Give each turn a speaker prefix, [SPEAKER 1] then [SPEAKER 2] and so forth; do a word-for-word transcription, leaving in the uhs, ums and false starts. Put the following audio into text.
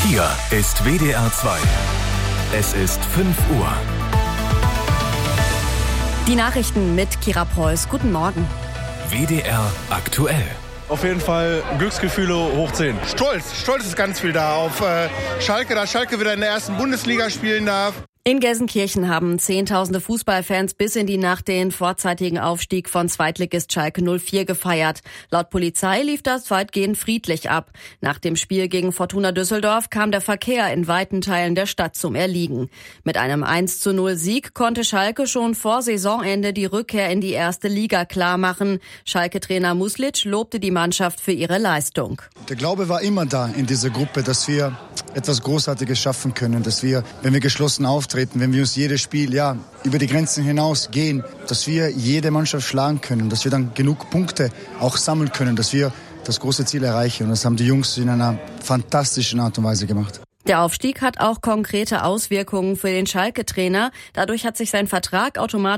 [SPEAKER 1] Hier ist W D R zwei. Es ist fünf Uhr.
[SPEAKER 2] Die Nachrichten mit Kira Preuß. Guten Morgen.
[SPEAKER 1] W D R aktuell.
[SPEAKER 3] Auf jeden Fall Glücksgefühle hoch zehn.
[SPEAKER 4] Stolz, Stolz ist ganz viel da auf äh, Schalke, dass Schalke wieder in der ersten Bundesliga spielen darf.
[SPEAKER 2] In Gelsenkirchen haben Zehntausende Fußballfans bis in die Nacht den vorzeitigen Aufstieg von Zweitligist Schalke null vier gefeiert. Laut Polizei lief das weitgehend friedlich ab. Nach dem Spiel gegen Fortuna Düsseldorf kam der Verkehr in weiten Teilen der Stadt zum Erliegen. Mit einem eins zu null Sieg konnte Schalke schon vor Saisonende die Rückkehr in die erste Liga klarmachen. Schalke-Trainer Muslic lobte die Mannschaft für ihre Leistung.
[SPEAKER 5] Der Glaube war immer da in dieser Gruppe, dass wir etwas Großartiges schaffen können, dass wir, wenn wir geschlossen auftreten, wenn wir uns jedes Spiel ja über die Grenzen hinaus gehen, dass wir jede Mannschaft schlagen können, dass wir dann genug Punkte auch sammeln können, dass wir das große Ziel erreichen. Und das haben die Jungs in einer fantastischen Art und Weise gemacht.
[SPEAKER 2] Der Aufstieg hat auch konkrete Auswirkungen für den Schalke-Trainer. Dadurch hat sich sein Vertrag automatisch